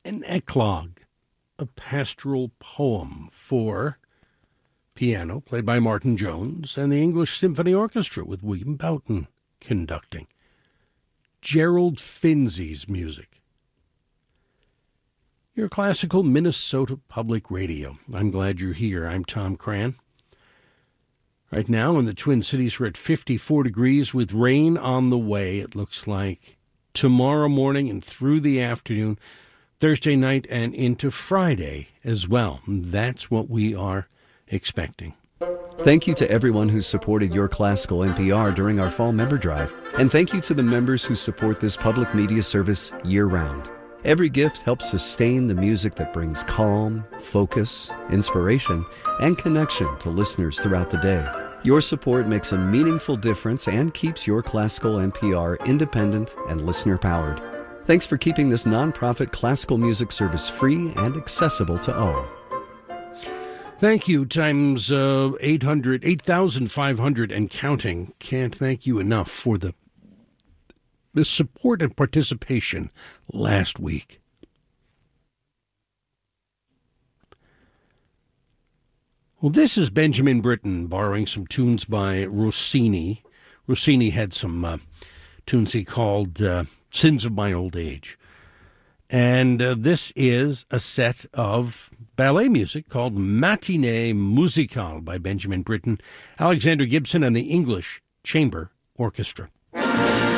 An eclogue, a pastoral poem for piano, played by Martin Jones, and the English Symphony Orchestra with William Boughton conducting. Gerald Finzi's music. Your classical Minnesota Public Radio. I'm glad you're here. I'm Tom Cran. Right now in the Twin Cities, we're at 54 degrees with rain on the way. It looks like tomorrow morning and through the afternoon, Thursday night and into Friday as well. That's what we are expecting. Thank you to everyone who supported Your Classical NPR during our fall member drive. And thank you to the members who support this public media service year-round. Every gift helps sustain the music that brings calm, focus, inspiration, and connection to listeners throughout the day. Your support makes a meaningful difference and keeps Your Classical NPR independent and listener-powered. Thanks for keeping this nonprofit classical music service free and accessible to all. Thank you, times 8,500 and counting. Can't thank you enough for the support and participation last week. Well, this is Benjamin Britten borrowing some tunes by Rossini. Rossini had some tunes he called Sins of My Old Age. And this is a set of ballet music called Matinée Musicale by Benjamin Britten, Alexander Gibson, and the English Chamber Orchestra.